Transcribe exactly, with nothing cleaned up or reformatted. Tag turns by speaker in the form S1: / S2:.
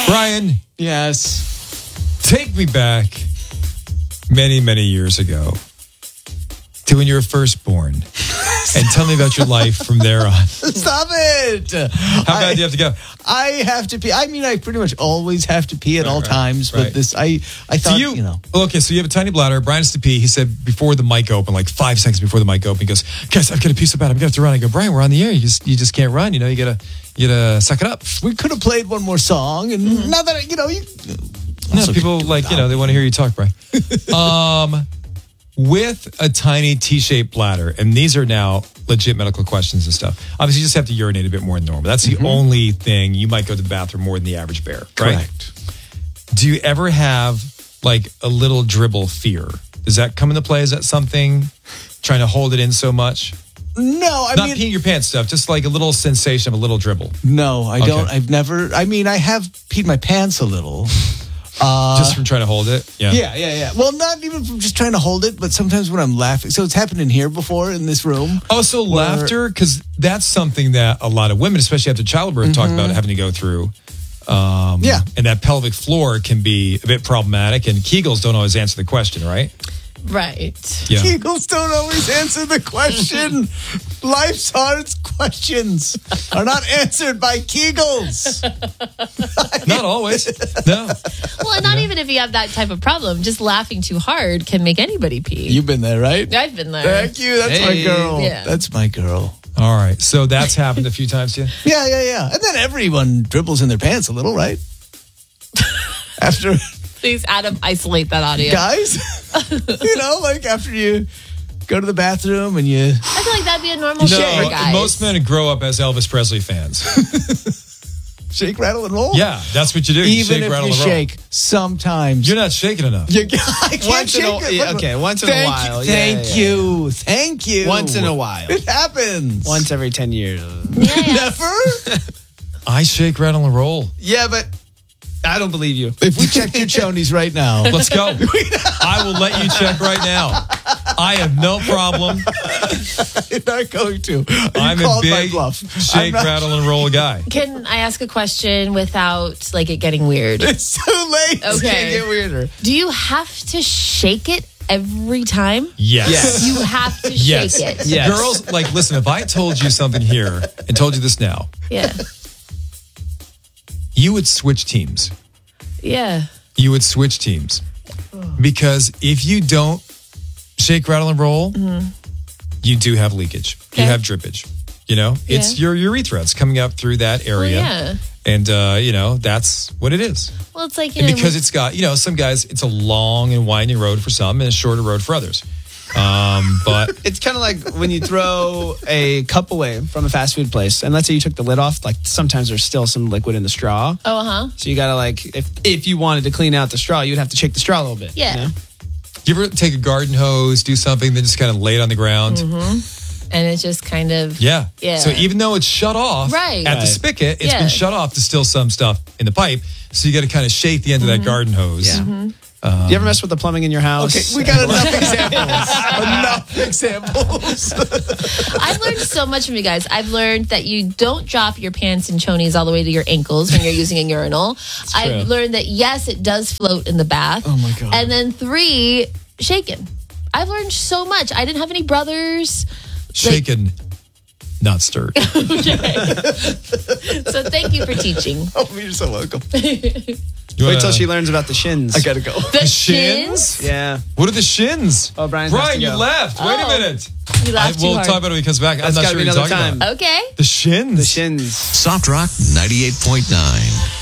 S1: Brian.
S2: Yes.
S1: Take me back many, many years ago to when you were first born. And tell me about your life from there on.
S2: Stop it.
S1: How bad
S2: I,
S1: do you have to go?
S2: I have to pee. I mean, I pretty much always have to pee at
S1: Right,
S2: all
S1: right,
S2: times.
S1: right.
S2: But this, I, I thought,
S1: So you,
S2: you, know.
S1: well, okay, so you have a tiny bladder. Brian has to pee. He said before the mic opened, like five seconds before the mic opened, he goes, guys, I've got to pee so bad. I'm going to have to run. I go, Brian, we're on the air. You just, you just can't run. You know, you got to, you got to suck it up.
S2: We could have played one more song. And mm-hmm. now that, you know, you.
S1: No, people like, you know, they want to hear you talk, Brian. um, with a tiny T-shaped bladder, and these are now legit medical questions and stuff. Obviously, you just have to urinate a bit more than normal. That's the mm-hmm. only thing. You might go to the bathroom more than the average bear, right?
S2: Correct.
S1: Do you ever have like a little dribble fear? Does that come into play? Is that something? Trying to hold it in so much?
S2: No, I
S1: Not
S2: mean,
S1: peeing your pants stuff, just like a little sensation of a little dribble.
S2: No, I
S1: Okay.
S2: don't. I've never. I mean, I have peed my pants a little. Uh,
S1: just from trying to hold it? Yeah.
S2: Yeah, yeah, yeah. Well, not even from just trying to hold it, but sometimes when I'm laughing. So it's happened in here before in this room.
S1: Oh, so
S2: where,
S1: laughter? Because that's something that a lot of women, especially after childbirth, mm-hmm. talk about having to go through. Um,
S2: yeah.
S1: And that pelvic floor can be a bit problematic, and Kegels don't always answer the question, right?
S3: Right.
S1: Yeah.
S2: Kegels don't always answer the question. Life's hard questions are not answered by Kegels.
S1: Not always. No.
S3: Well, and not even if you have that type of problem. Just laughing too hard can make anybody pee.
S2: You've been there, right?
S3: I've been there.
S2: Thank you. That's
S1: Hey.
S2: my girl.
S3: Yeah.
S2: That's my girl.
S1: All right. So that's happened a few times to you?
S2: Yeah, yeah, yeah. And then everyone dribbles in their pants a little, right? After...
S3: Please, Adam, isolate that audio.
S2: Guys, you know, like after you go to the bathroom and you...
S3: I feel like that'd be a normal
S1: No,
S3: shit for guys.
S1: most men grow up as Elvis Presley fans.
S2: Shake, rattle, and roll?
S1: Yeah, that's what you do. You
S2: Even
S1: shake,
S2: if
S1: rattle,
S2: you
S1: and roll.
S2: shake, sometimes...
S1: You're not shaking enough.
S2: You, I can't
S4: Once in
S2: shake
S4: a-
S2: it.
S4: yeah, okay, once in a
S2: Thank
S4: while.
S2: You,
S4: Yeah,
S2: thank
S4: yeah,
S2: you. Thank you.
S4: Once in a while.
S2: It happens.
S4: Once every ten years.
S3: Yeah, yeah.
S2: Never?
S1: I shake, rattle, and roll.
S4: Yeah, but I don't believe you.
S2: If we checked your chonies right now...
S1: Let's go. I will let you check right now. I have no problem.
S2: You're not going to. You
S1: I'm a
S2: called my
S1: big
S2: bluff.
S1: shake,
S2: I'm not-
S1: rattle, and roll guy.
S3: Can I ask a question without like it getting weird?
S2: It's too late. It's
S3: Okay.
S2: gonna get weirder.
S3: Do you have to shake it every time?
S1: Yes.
S4: Yes.
S3: You have to
S1: Yes.
S3: shake it.
S4: Yes.
S1: Girls, like, listen, if I told you something here and told you this now,
S3: Yeah.
S1: you would switch teams.
S3: Yeah.
S1: You would switch teams. Because if you don't shake, rattle, and roll,
S3: Mm-hmm.
S1: you do have leakage.
S3: Okay.
S1: You have drippage. You know, it's
S3: Yeah.
S1: your urethra. It's coming up through that
S3: Well,
S1: area.
S3: yeah.
S1: And, uh, you know, that's what it is.
S3: Well, it's like, you
S1: And
S3: know,
S1: because it's got, you know, some guys, it's a long and winding road for some and a shorter road for others. Um, but
S4: It's kind of like when you throw a cup away from a fast food place, and let's say you took the lid off. Like sometimes there's still some liquid in the straw,
S3: oh, uh-huh.
S4: so you gotta like if if you wanted to clean out the straw, you'd have to shake the straw a little bit.
S3: Yeah.
S4: you know?
S1: you ever take a garden hose, do something, then just kind of lay it on the ground?
S3: And it's just kind of,
S1: Yeah.
S3: Yeah.
S1: So even though it's shut off
S3: Right.
S1: at the
S4: Right.
S1: spigot, it's
S3: Yeah.
S1: been shut off. There's still some stuff in the pipe. So you got to kind of shake the end of that garden hose.
S4: Yeah.
S3: Mm-hmm.
S4: you ever mess with the plumbing in your house?
S2: Okay, we got enough examples. Enough examples.
S3: I've learned so much from you guys. I've learned that you don't drop your pants and chonies all the way to your ankles when you're using a urinal. I've learned that, yes, it does float in the bath.
S2: Oh, my God.
S3: And then three, shaken. I've learned so much. I didn't have any brothers.
S1: Shaken, not stirred.
S3: So thank you for teaching.
S2: Oh, you're so welcome.
S1: You
S4: Wait
S1: wanna-
S4: till she learns about the shins.
S2: I gotta go.
S3: The
S1: shins?
S3: shins?
S4: Yeah.
S1: What are the shins?
S4: Oh, Brian has
S1: Brian,
S4: to
S1: you
S4: go.
S1: left. Wait a
S3: Oh.
S1: minute.
S3: You
S1: I,
S3: laughed too
S1: we'll
S3: hard.
S1: talk about it when he comes back. I'm
S4: That's
S1: not
S4: gotta
S1: sure
S4: be
S1: what you're
S4: another
S1: talking
S4: time.
S1: about.
S3: Okay.
S1: The shins?
S4: The shins.
S5: Soft Rock ninety-eight point nine.